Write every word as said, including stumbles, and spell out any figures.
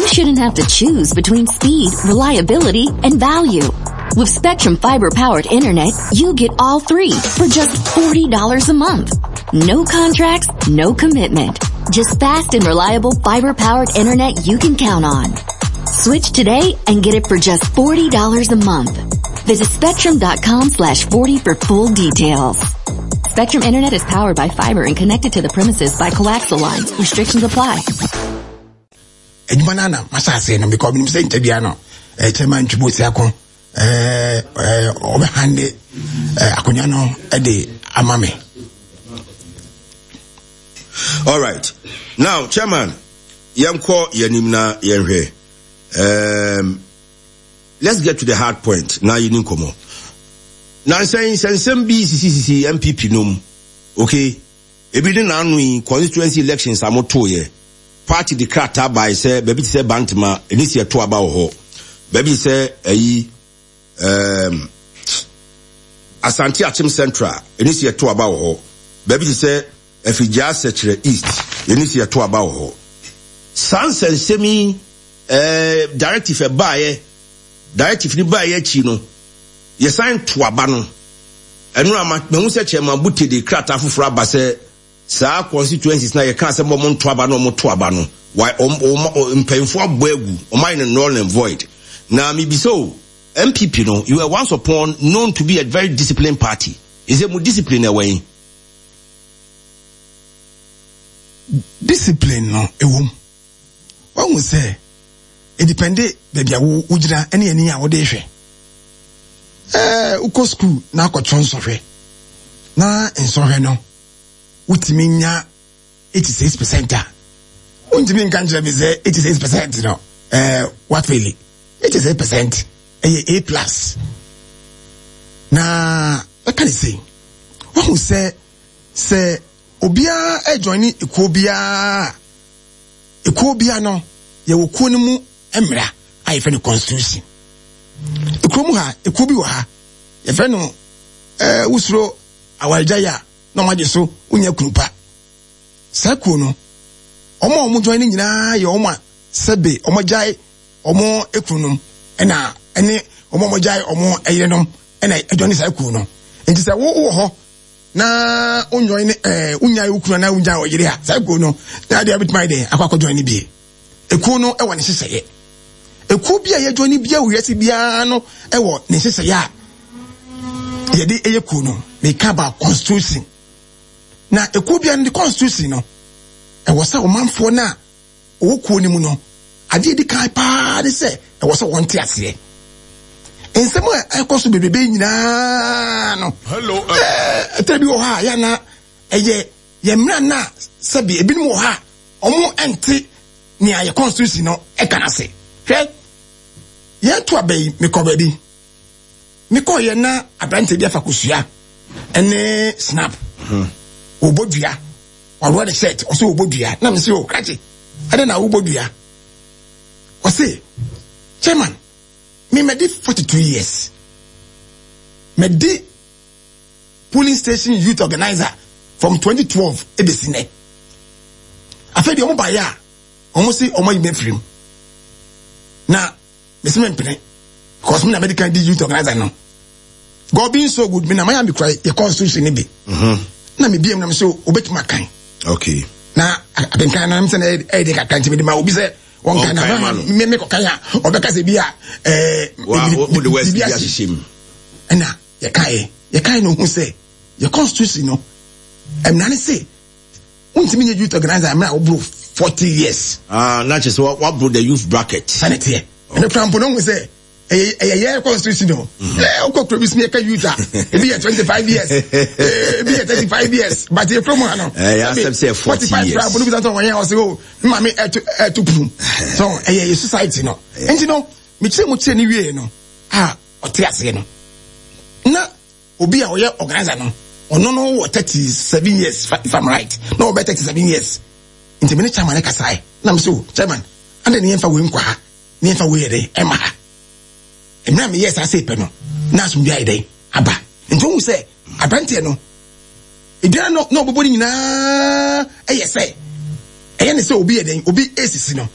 shouldn't have to choose between speed, reliability, and value. With Spectrum Fiber-powered internet, you get all three for just forty dollars a month. No contracts, no commitment. Just fast and reliable fiber-powered internet you can count on. Switch today and get it for just forty dollars a month. Visit spectrum.com slash 40 for full details. Spectrum Internet is powered by fiber and connected to the premises by coaxial lines. Restrictions apply. Edmanana masase no because me say interview no eh chairman Chibosi akon eh eh obehande eh akonya no e de amame. All right. Now, Chairman, yanko yanimna yenhwe. Um, let's get to the hard point. Now you komo. Now saying sensem B C C C M P P num. Okay. Ebi na anui constituency elections amotoye. Party the crata by say baby say Bantama enisi eto aba ho. Baby say eyi um Asante Achim Central enisi eto aba ho. Baby say if you just search the east, you need to talk about her. Sans and semi uh, directive a buyer, directive ni buyer chino. You sign to a banner. And no, I'm not such a mabuti de crata for Abase. Sa constituencies na you can't say more to abano more to abano. Why um um painful wegu or mine and null and void. Now maybe so M P P no, you were once upon known to be a very disciplined party. Is it more disciplined away? Discipline no ewom. What we say? It depende baby awu ujira any any a wo de hwe. Eh uko school na akotron sohwe. Na ensohwe no utimi nya eighty-six percent a. Untimi nka njira me say eighty-six percent no. Eh what really? eighty-six percent eh A plus. Na what can I say? What we say say obia e joini ekobia ekobia no ye wokuo no mu emra ai fe no constitution ekomu ha ekobi wo ha ye fe no eh usuro awaljaya no maje so unya kurupa sakuo no omo omo joini nyina ye omo sebe omo jai omo ekunum ena ene omo omo jai omo eyenom ena joini sakuo no enti se wo wo ho na unjoin eh unya ukuna na unya oyire ha sai go no na dia bit my day akwakọ join bi eku no e wo ne seseye eku bia ye join bia wo yesi bia no e wo ne seseye a ye di eye ku no me ka ba constitution na eku bia ne constitution no e wo sa o manfo na o ku ni mu no ade di kai pa de se e wo sa won te ase ensemo e koso bebebe nyina no hello eh tebi wo ha ya na eye ye mra na sabi ebinim wo ha omo ente ni aye constitution no e kana se hwe ye to abai me ko baby me ko ye na abrante bi afa kosua ene snap hmm obodua oro de set o se obodua na me se o krache ade na obodua o se chairman me me did forty-two years. Me did polling station youth organizer from twenty twelve ebesine. Afa di omo ba ya, omo si omo ibe film. Na me se me mpene because me na medical youth organizer no. God being so good, me na my be cry e constitution ni bi. Mhm. Na me biem na me so obetima kan. Okay. Na abenkan na me se na e de ka kan ti me ma obi se one kind of me me kokanya obeka se bia eh wo the west bia shishim ena ye kai ye kai no hu say your constitution no em na ne say untimi nye youth organizer am na wo bro forty years ah na just what what bro the youth bracket sanity and the plan no hu say eh eh ye constitution no eh o ko promise me ka youth e be twenty-five years e be thirty-five years but e from no eh ya say forty years forty-five no be that one o say o mama etu etu pum so eh society no enti no me kire mo kire ni wie no ah o te ase no na obi a o ye organizer no ono no wo thirty-seven years if I'm right no be thirty-seven years enti me ne chairman e kasai na me so chairman ande ne yemfa we nkwa ha ne yemfa we yede e ma ha emna me yes ase pe no na so bia ide aba enti wo say abante no edua no no bobodi nyina e yes say e ye ne say obi yede obi esisi no